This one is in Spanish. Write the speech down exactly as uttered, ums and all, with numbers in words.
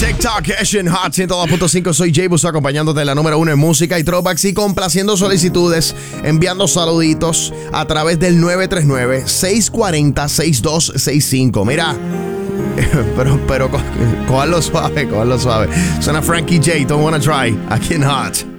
TikTok, Asian Hot ciento dos punto cinco. Soy Jay Buso, acompañándote en la número uno en música y throwbacks y complaciendo solicitudes, enviando saluditos a través del nueve tres nueve, seis cuatro cero, seis dos seis cinco. Mira, pero, pero, cójanlo suave, cójanlo suave. Suena Frankie J, Don't Wanna Try, aquí en Hot.